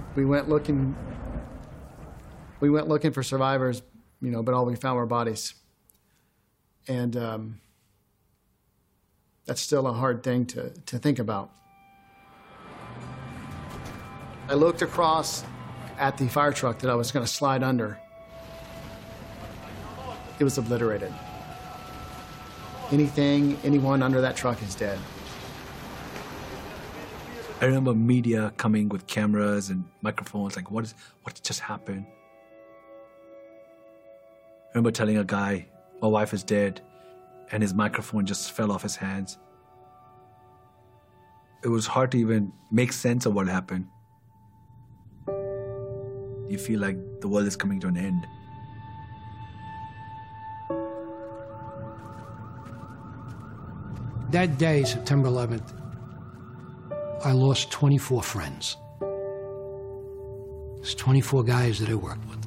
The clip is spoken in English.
We went looking for survivors, but all we found were bodies. And that's still a hard thing to think about. I looked across at the fire truck that I was going to slide under. It was obliterated. Anyone under that truck is dead. I remember media coming with cameras and microphones, like, what just happened? I remember telling a guy, my wife is dead, and his microphone just fell off his hands. It was hard to even make sense of what happened. You feel like the world is coming to an end. That day, September 11th, I lost 24 friends. It's 24 guys that I worked with.